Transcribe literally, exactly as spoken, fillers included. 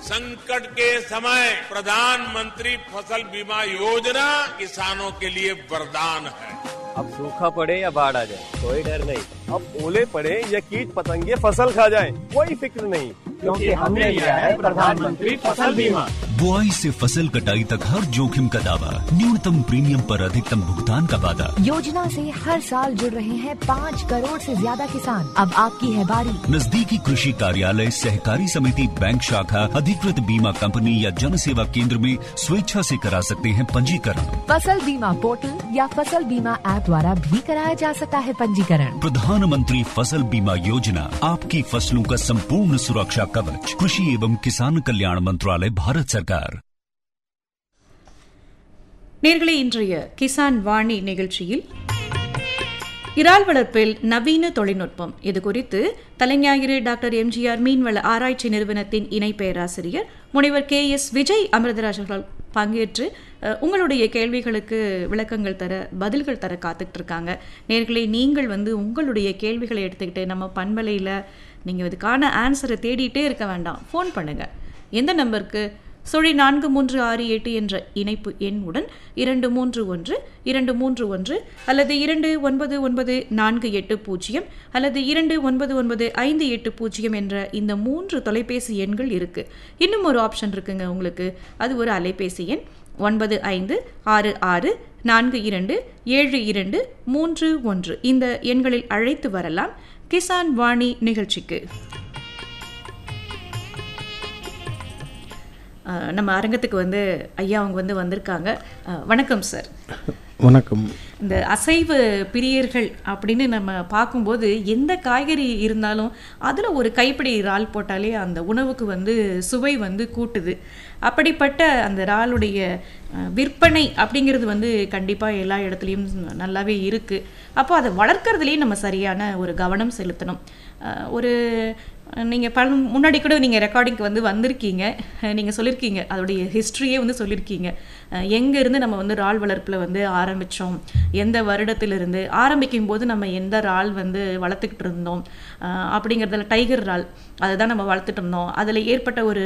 संकट के समय प्रधानमंत्री फसल बीमा योजना किसानों के लिए वरदान है। अब सूखा पड़े या बाढ़ आ जाए कोई डर नहीं, अब ओले पड़े या कीट पतंगे फसल खा जाए कोई फिक्र नहीं, क्योंकि हमने लिया है प्रधानमंत्री फसल बीमा। बुआई से फसल कटाई तक हर जोखिम का दावा, न्यूनतम प्रीमियम पर अधिकतम भुगतान का वादा। योजना से हर साल जुड़ रहे हैं पाँच करोड़ से ज्यादा किसान। अब आपकी है बारी। नजदीकी कृषि कार्यालय, सहकारी समिति, बैंक शाखा, अधिकृत बीमा कंपनी या जन सेवा केंद्र में स्वेच्छा से करा सकते हैं पंजीकरण। फसल बीमा पोर्टल या फसल बीमा ऐप द्वारा भी कराया जा सकता है पंजीकरण। प्रधानमंत्री फसल बीमा योजना, आपकी फसलों का संपूर्ण सुरक्षा कवच। कृषि एवं किसान कल्याण मंत्रालय, भारत सरकार। நேயர்களே, இன்றைய கிசான் வாணி நிகழ்ச்சியில் இறால் வளர்ப்பில் நவீன தொழில்நுட்பம் இது குறித்து தலைஞாயிறு டாக்டர் எம்ஜிஆர் மீன்வள ஆராய்ச்சி நிறுவனத்தின் இணை பேராசிரியர் முனைவர் கே எஸ் விஜய் அமிர்தராஜ் அவர்கள் பங்கேற்று உங்களுடைய கேள்விகளுக்கு விளக்கங்கள் தர, பதில்கள் தர காத்துட்டு இருக்காங்க. நேயர்களே, நீங்கள் வந்து உங்களுடைய கேள்விகளை எடுத்துக்கிட்டு நம்ம பண்பலையில் நீங்கள் இதுக்கான ஆன்சரை தேடிட்டே இருக்க வேண்டாம், ஃபோன் பண்ணுங்கள். எந்த நம்பருக்கு? சுழி நான்கு மூன்று ஆறு எட்டு என்ற இணைப்பு எண்ணுடன் இரண்டு மூன்று ஒன்று இரண்டு மூன்று ஒன்று அல்லது இரண்டு ஒன்பது ஒன்பது நான்கு எட்டு பூஜ்ஜியம் அல்லது இரண்டு ஒன்பது ஒன்பது ஐந்து எட்டு பூஜ்ஜியம் என்ற இந்த மூன்று தொலைபேசி எண்கள் இருக்குது. இன்னும் ஒரு ஆப்ஷன் இருக்குங்க உங்களுக்கு, அது ஒரு அலைபேசி எண் ஒன்பது ஐந்து ஆறு ஆறு நான்கு இரண்டு ஏழு இரண்டு மூன்று ஒன்று. இந்த எண்களில் அழைத்து வரலாம் கிசான் வாணி நிகழ்ச்சிக்கு. நம்ம அரங்கத்துக்கு வந்து ஐயா அவங்க வந்து வந்திருக்காங்க. வணக்கம் சார். வணக்கம். இந்த அசைவ பிரியர்கள் அப்படின்னு நம்ம பார்க்கும்போது எந்த காய்கறி இருந்தாலும் அதில் ஒரு கைப்பிடி இறால் போட்டாலே அந்த உணவுக்கு வந்து சுவை வந்து கூட்டுது. அப்படிப்பட்ட அந்த இறாலுடைய விற்பனை அப்படிங்கிறது வந்து கண்டிப்பாக எல்லா இடத்துலையும் நல்லாவே இருக்குது. அப்போ அதை வளர்க்குறதுலேயும் நம்ம சரியான ஒரு கவனம் செலுத்தணும். ஒரு நீங்கள் பல முன்னாடி கூட நீங்கள் ரெக்கார்டிங்க்கு வந்து வந்திருக்கீங்க, நீங்கள் சொல்லியிருக்கீங்க அதோடைய ஹிஸ்ட்ரியே வந்து சொல்லியிருக்கீங்க. எங்கேருந்து நம்ம வந்து இறால் வளர்ப்பில் வந்து ஆரம்பித்தோம், எந்த வருடத்திலிருந்து ஆரம்பிக்கும் போது நம்ம எந்த இறால் வந்து வளர்த்துக்கிட்டு இருந்தோம் அப்படிங்கிறதுல டைகர் இறால் அதை தான் நம்ம வளர்த்துட்டு இருந்தோம். அதில் ஏற்பட்ட ஒரு